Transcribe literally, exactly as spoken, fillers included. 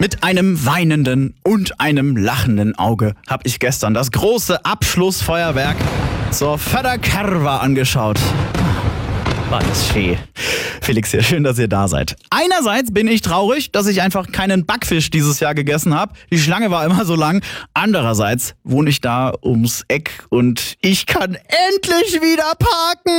Mit einem weinenden und einem lachenden Auge habe ich gestern das große Abschlussfeuerwerk zur Förderkarwa angeschaut. War das schön. Felix hier, schön, dass ihr da seid. Einerseits bin ich traurig, dass ich einfach keinen Backfisch dieses Jahr gegessen habe. Die Schlange war immer so lang. Andererseits wohne ich da ums Eck und ich kann endlich wieder parken.